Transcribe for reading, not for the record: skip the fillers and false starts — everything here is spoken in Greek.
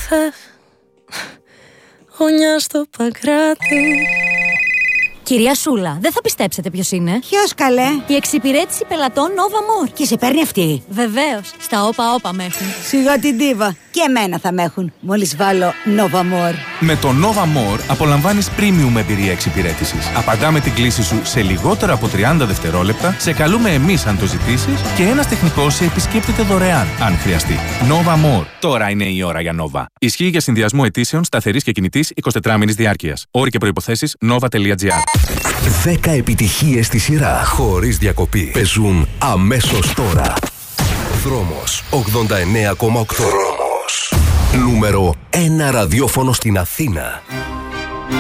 γωνιά στο Παγκράτη. Κυρία Σούλα, δεν θα πιστέψετε ποιος είναι. Ποιος, καλέ? Η εξυπηρέτηση πελατών Nova More. Και σε παίρνει αυτή? Βεβαίως, στα όπα με έχουν. Σιγά την ντίβα. Και εμένα θα με έχουν, μόλις βάλω Nova More. Με το Nova More απολαμβάνεις premium εμπειρία εξυπηρέτησης. Απαντάμε την κλήση σου σε λιγότερο από 30 δευτερόλεπτα, σε καλούμε εμείς αν το ζητήσεις και ένας τεχνικός σε επισκέπτεται δωρεάν, αν χρειαστεί. Nova More. Τώρα είναι η ώρα για Nova. Ισχύει για συνδυασμό αιτήσεων σταθερής και κινητής 24μηνης διάρκειας. Όροι και προϋποθέσεις nova.gr. 10 επιτυχίες στη σειρά, χωρίς διακοπή. Παίζουν αμέσως τώρα. Δρόμος 89,8. Δρόμος. Νούμερο 1 ραδιόφωνο στην Αθήνα.